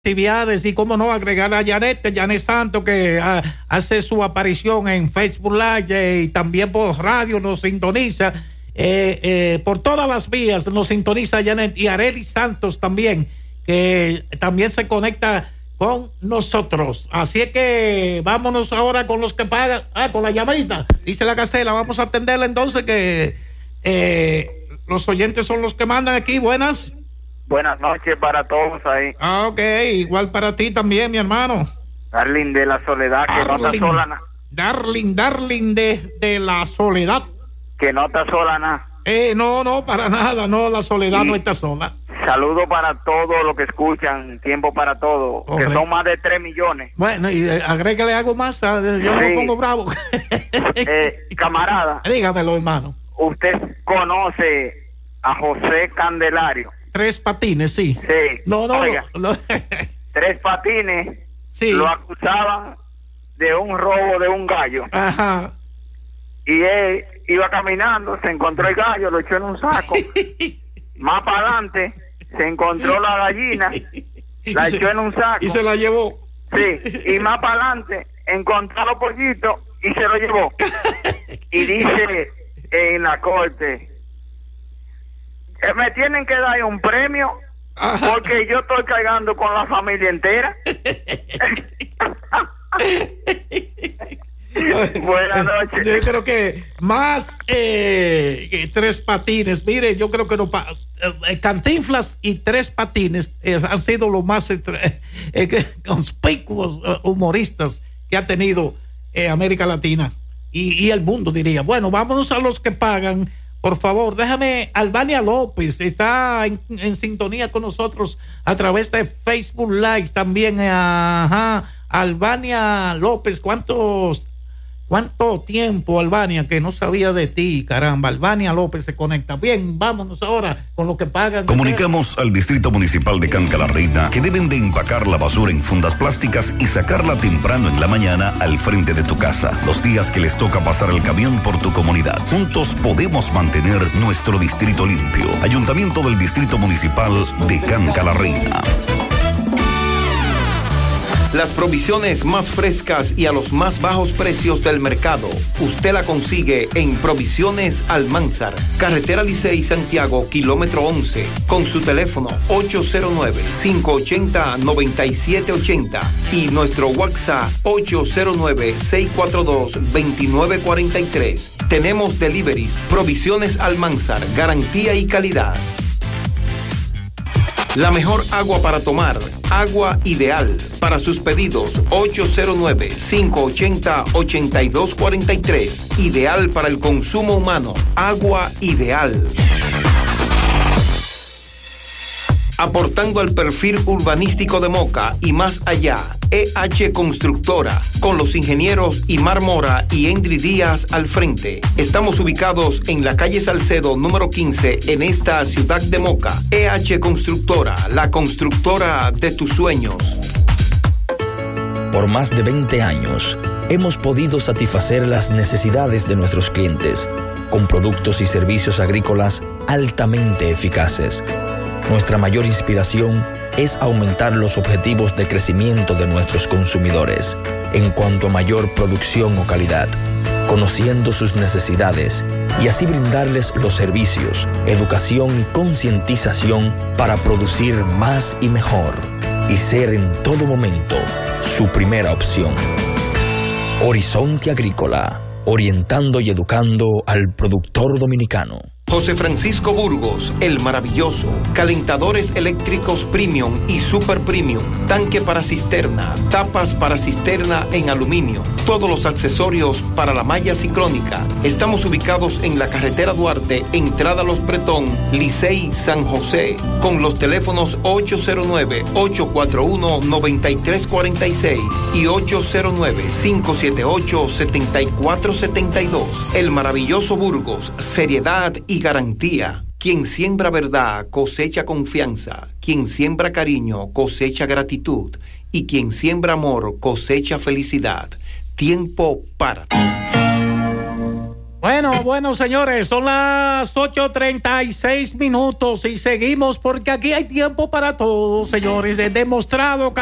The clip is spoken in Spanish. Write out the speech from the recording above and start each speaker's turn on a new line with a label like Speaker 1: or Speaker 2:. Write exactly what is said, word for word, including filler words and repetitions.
Speaker 1: actividades y cómo no agregar a Janet, Janet Santos, que uh, hace su aparición en Facebook Live eh, y también por radio nos sintoniza eh, eh, por todas las vías, nos sintoniza Janet, y Arely Santos también, que también se conecta con nosotros. Así es que vámonos ahora con los que pagan, ah, con la llamadita, dice la Gacela, vamos a atenderla entonces, que eh, los oyentes son los que mandan aquí. Buenas.
Speaker 2: Buenas noches para todos ahí.
Speaker 1: Ah, ok, igual para ti también, mi hermano.
Speaker 2: Darling de la Soledad, que
Speaker 1: Darling,
Speaker 2: no está sola nada.
Speaker 1: Darling, Darling de, de la Soledad.
Speaker 2: Que no está sola nada.
Speaker 1: Eh, no, no, para nada, no, la Soledad
Speaker 2: y
Speaker 1: no está sola.
Speaker 2: Saludos para todos los que escuchan, tiempo para todos, que son más de tres millones.
Speaker 1: Bueno, y eh, agrégale algo más, yo sí. No me pongo bravo.
Speaker 2: eh, camarada.
Speaker 1: Dígamelo, hermano.
Speaker 2: ¿Usted conoce a José Candelario?
Speaker 1: Tres Patines, sí.
Speaker 2: Sí.
Speaker 1: No, no,
Speaker 2: Oiga,
Speaker 1: no, no.
Speaker 2: Tres Patines
Speaker 1: sí.
Speaker 2: Lo acusaban de un robo de un gallo.
Speaker 1: Ajá.
Speaker 2: Y él iba caminando, se encontró el gallo, lo echó en un saco. Más para adelante se encontró la gallina, la echó en un saco.
Speaker 1: Y se la llevó.
Speaker 2: Sí. Y más para adelante encontró los pollitos y se lo llevó. Y dice en la corte: me tienen que dar un premio. Ajá. Porque yo estoy cargando con la familia entera. Buenas noches.
Speaker 1: Yo creo que más eh, que Tres Patines, mire, yo creo que no, eh, Cantinflas y Tres Patines eh, han sido los más eh, eh, conspicuos eh, humoristas que ha tenido eh, América Latina y, y el mundo, diría. Bueno, vámonos a los que pagan. Por favor, déjame, Albania López está en, en sintonía con nosotros a través de Facebook Live también. Ajá, Albania López, ¿cuántos, cuánto tiempo, Albania, que no sabía de ti? Caramba, Albania López se conecta. Bien, vámonos ahora con lo que pagan.
Speaker 3: Comunicamos al Distrito Municipal de Canca la Reina que deben de empacar la basura en fundas plásticas y sacarla temprano en la mañana al frente de tu casa, los días que les toca pasar el camión por tu comunidad. Juntos podemos mantener nuestro distrito limpio. Ayuntamiento del Distrito Municipal de Canca la Reina.
Speaker 4: Las provisiones más frescas y a los más bajos precios del mercado. Usted la consigue en Provisiones Almanzar, carretera Licey Santiago, kilómetro once, con su teléfono ocho cero nueve, cinco ocho cero, nueve siete ocho cero y nuestro WhatsApp ocho cero nueve, seis cuatro dos, dos nueve cuatro tres. Tenemos deliveries. Provisiones Almanzar, garantía y calidad. La mejor agua para tomar, Agua Ideal. Para sus pedidos, ocho cero nueve, cinco ocho cero, ocho dos cuatro tres. Ideal para el consumo humano, Agua Ideal. Aportando al perfil urbanístico de Moca y más allá, E H Constructora, con los ingenieros Imar Mora y Endry Díaz al frente. Estamos ubicados en la calle Salcedo número quince en esta ciudad de Moca. E H Constructora, la constructora de tus sueños.
Speaker 5: Por más de veinte años, hemos podido satisfacer las necesidades de nuestros clientes con productos y servicios agrícolas altamente eficaces. Nuestra mayor inspiración es aumentar los objetivos de crecimiento de nuestros consumidores en cuanto a mayor producción o calidad, conociendo sus necesidades y así brindarles los servicios, educación y concientización para producir más y mejor y ser en todo momento su primera opción. Horizonte Agrícola, orientando y educando al productor dominicano.
Speaker 4: José Francisco Burgos, el maravilloso. Calentadores eléctricos premium y super premium. Tanque para cisterna, tapas para cisterna en aluminio. Todos los accesorios para la malla ciclónica. Estamos ubicados en la carretera Duarte, entrada Los Bretón, Licey, San José. Con los teléfonos ocho cero nueve, ocho cuatro uno, nueve tres cuatro seis y ocho cero nueve, cinco siete ocho, siete cuatro siete dos. El maravilloso Burgos, seriedad y garantía. Quien siembra verdad cosecha confianza, quien siembra cariño cosecha gratitud y quien siembra amor cosecha felicidad. Tiempo para ti.
Speaker 1: Bueno, bueno, señores, son las ocho treinta y seis minutos y seguimos porque aquí hay tiempo para todo, señores. He demostrado